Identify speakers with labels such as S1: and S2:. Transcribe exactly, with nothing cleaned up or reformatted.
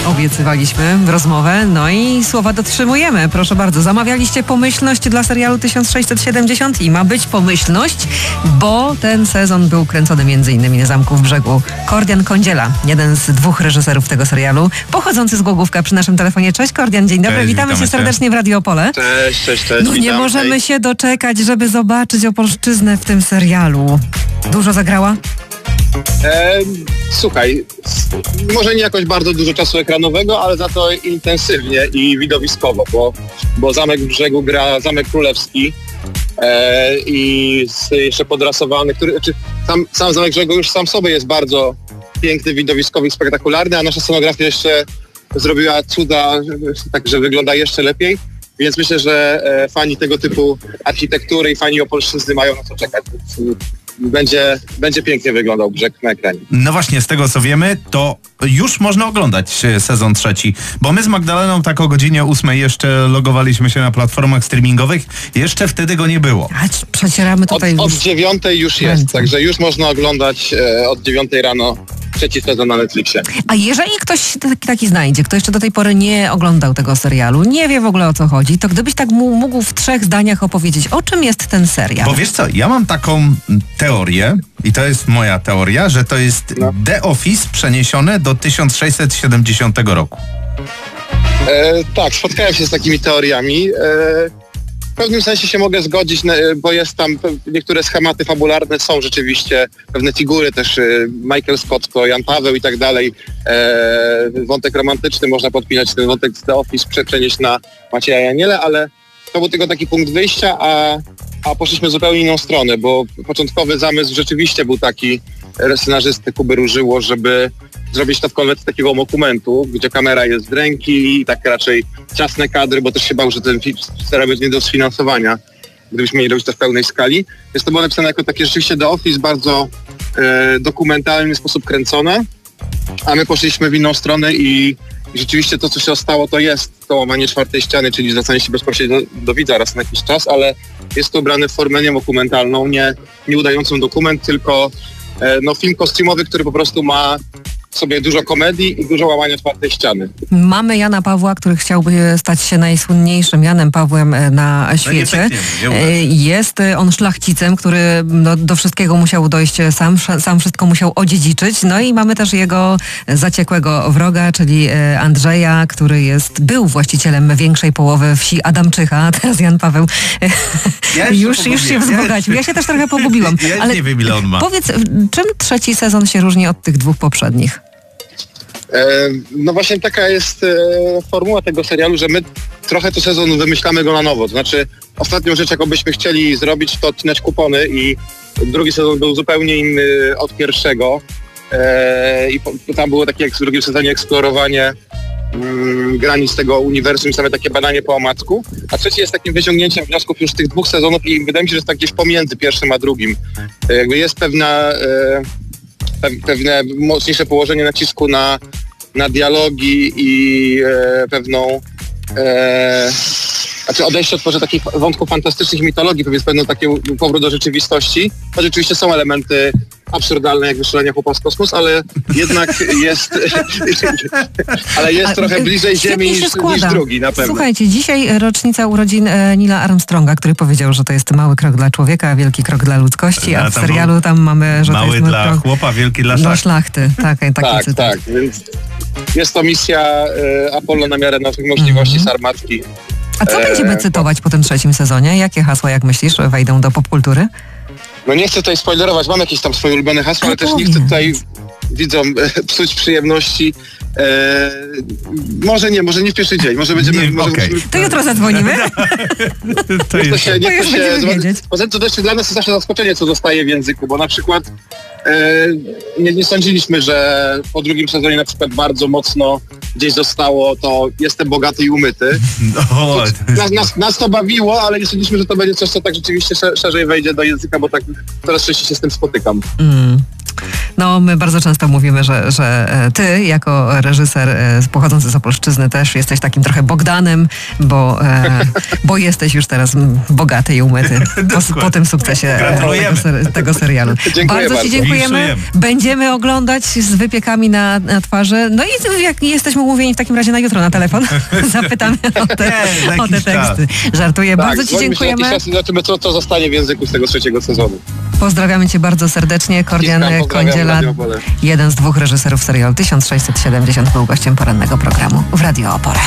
S1: obiecywaliśmy rozmowę, no i słowa dotrzymujemy. Proszę bardzo, zamawialiście pomyślność dla serialu tysiąc sześćset siedemdziesiąt i ma być pomyślność, bo ten sezon był kręcony między innymi na Zamku w Brzegu. Kordian Kądziela, jeden z dwóch reżyserów tego serialu, pochodzący z Głogówka przy naszym telefonie. Cześć Kordian, dzień dobry,
S2: Cześć,
S1: witamy, witamy cię serdecznie w Radio Opole.
S3: Cześć, cześć, cześć.
S1: No nie
S3: witam,
S1: możemy
S3: hej.
S1: się doczekać, żeby zobaczyć Opolszczyznę w tym serialu. Dużo zagrała?
S3: E, słuchaj, s- może nie jakoś bardzo dużo czasu ekranowego, ale za to intensywnie i widowiskowo, bo, bo Zamek w Brzegu gra Zamek Królewski e, i z, jeszcze podrasowany, który, znaczy, sam, sam Zamek Brzegu już sam w sobie jest bardzo piękny, widowiskowy i spektakularny, a nasza scenografia jeszcze zrobiła cuda, tak że wygląda jeszcze lepiej, więc myślę, że e, fani tego typu architektury i fani Opolszczyzny mają na co czekać. Więc, Będzie, będzie pięknie wyglądał Brzeg na ekranie.
S2: No właśnie, z tego co wiemy, to już można oglądać e, sezon trzeci, bo my z Magdaleną tak o godzinie ósmej jeszcze logowaliśmy się na platformach streamingowych, jeszcze wtedy go nie było.
S1: A c- przecieramy
S3: Od,
S1: tutaj
S3: od
S1: już...
S3: dziewiątej już jest,
S1: Ręce.
S3: także już można oglądać e, od dziewiątej rano trzeci sezon na Netflixie.
S1: A jeżeli ktoś taki, taki znajdzie, kto jeszcze do tej pory nie oglądał tego serialu, nie wie w ogóle o co chodzi, to gdybyś tak mu- mógł w trzech zdaniach opowiedzieć, o czym jest ten serial?
S2: Bo wiesz co, ja mam taką mm, teorię, i to jest moja teoria, że to jest
S3: No.
S2: The Office przeniesione do tysiąc sześćset siedemdziesiątego roku.
S3: E, tak, spotkałem się z takimi teoriami. E, w pewnym sensie się mogę zgodzić, ne- bo jest tam pe- niektóre schematy fabularne, są rzeczywiście pewne figury, też e, Michael Scott to Jan Paweł i tak dalej. E, wątek romantyczny można podpinać, ten wątek z The Office prze- przenieść na Macieja Janiele, ale to był tylko taki punkt wyjścia, a, a poszliśmy w zupełnie inną stronę, bo początkowy zamysł rzeczywiście był taki e, scenarzysty Kuby Różyło, żeby zrobić to w konwencji takiego dokumentu, gdzie kamera jest z ręki i tak raczej ciasne kadry, bo też się bał, że ten film serial będzie nie do sfinansowania, gdybyśmy mieli robić to w pełnej skali. Jest to było napisane jako takie rzeczywiście The Office, bardzo e, dokumentalny sposób kręcone, a my poszliśmy w inną stronę i rzeczywiście to, co się stało, to jest to łamanie czwartej ściany, czyli zwracanie się bezpośrednio do, do widza raz na jakiś czas, ale jest to ubrane w formę nie dokumentalną, nie, nie udającą dokument, tylko e, no, film kostiumowy, który po prostu ma w sobie dużo komedii i dużo łamania czwartej ściany.
S1: Mamy Jana Pawła, który chciałby stać się najsłynniejszym Janem Pawłem e, na świecie.
S2: pękniemy, nie uda.
S1: E, Jest e, on szlachcicem, który no, do wszystkiego musiał dojść sam, sz- sam wszystko musiał odziedziczyć. No i mamy też jego zaciekłego wroga, czyli e, Andrzeja, który jest, był właścicielem większej połowy wsi Adamczycha, a teraz Jan Paweł e,
S2: Ja się
S1: już, już się
S2: pogubiłem.
S1: wzbogacił. Ja się też trochę pogubiłam.
S2: Ja
S1: Ale
S2: nie wiem, ile on ma.
S1: powiedz, w- czym trzeci sezon się różni od tych dwóch poprzednich?
S3: E, no właśnie taka jest e, formuła tego serialu, że my trochę to sezon wymyślamy go na nowo. To znaczy ostatnią rzecz, jaką byśmy chcieli zrobić, to odcinać kupony i drugi sezon był zupełnie inny od pierwszego. E, I po, tam było takie jak w drugim sezonie eksplorowanie mm, granic tego uniwersum i same takie badanie po omacku. A trzeci jest takim wyciągnięciem wniosków już z tych dwóch sezonów i wydaje mi się, że jest tak gdzieś pomiędzy pierwszym a drugim. E, jakby jest pewna... E, pe- pewne mocniejsze położenie nacisku na, na dialogi i e, pewną e, znaczy odejście od może takich wątków fantastycznych mitologii, powiedz pewną taki powrót do rzeczywistości. To rzeczywiście są elementy absurdalne jak wystrzelenie chłopa z kosmos, ale jednak jest ale jest
S1: A,
S3: trochę
S1: e,
S3: bliżej
S1: świetnie
S3: Ziemi
S1: się
S3: niż,
S1: składa.
S3: niż drugi na pewno.
S1: Słuchajcie, dzisiaj rocznica urodzin e, Neila Armstronga, który powiedział, że to jest mały krok dla człowieka, a wielki krok dla ludzkości, a
S2: A
S1: w
S2: tam
S1: serialu tam mamy, że to
S2: Mały
S1: jest
S2: dla
S1: krok
S2: chłopa, wielki dla
S1: dla
S2: szlachty.
S1: szlachty. Tak, taki
S3: Tak,
S1: cytat.
S3: tak, więc jest to misja e, Apollo na miarę naszych możliwości,
S1: Mhm.
S3: sarmatki.
S1: A co
S3: E,
S1: będziemy cytować po tym trzecim sezonie? Jakie hasła, jak myślisz, wejdą do popkultury?
S3: No nie chcę tutaj spoilerować, mam jakieś tam swoje ulubione hasła, ale
S1: Ale
S3: też nie
S1: powiedz.
S3: chcę tutaj widzom e, psuć przyjemności. E, może nie, może nie w pierwszy dzień, może będziemy...
S2: Nie,
S3: może
S2: okej.
S3: musimy-
S1: To jutro zadzwonimy.
S2: To
S3: To
S2: jest...
S3: się,
S1: To
S3: nie
S1: już
S3: to się,
S1: będziemy wiedzieć.
S3: Poza tym to też dla nas jest zawsze zaskoczenie, co zostaje w języku, bo na przykład e, nie, nie sądziliśmy, że po drugim sezonie na przykład bardzo mocno gdzieś zostało to jestem bogaty i umyty.
S2: O,
S3: Nas, nas, nas to bawiło, ale nie sądziliśmy, że to będzie coś, co tak rzeczywiście sze- szerzej wejdzie do języka, bo tak coraz częściej się z tym spotykam.
S1: Mm. No, my bardzo często mówimy, że, że e, ty jako reżyser e, pochodzący z Opolszczyzny też jesteś takim trochę Bogdanem, bo, e, bo jesteś już teraz m, bogaty i umyty po, po tym sukcesie e, tego, ser, tego serialu.
S3: Dziękuję
S1: bardzo
S3: bardzo.
S1: ci dziękujemy.
S2: Winsujemy.
S1: Będziemy oglądać z wypiekami na, na twarzy. No i jak jesteśmy umówieni w takim razie na jutro na telefon, zapytamy o te,
S2: Nie, za
S1: o te
S2: jakiś
S1: teksty. Żartuję.
S3: Tak,
S1: Bardzo ci
S3: dzwonimy się na
S1: dziękujemy.
S3: jakiś czas i zobaczymy, co, co zostanie w języku z tego trzeciego sezonu.
S1: Pozdrawiamy cię bardzo serdecznie. Kordian
S3: Ściskam, pozdrawiam,
S1: Kądziela,
S3: Radio Opole.
S1: jeden z dwóch reżyserów serialu tysiąc sześćset siedemdziesiąt, był gościem porannego programu w Radio Opole.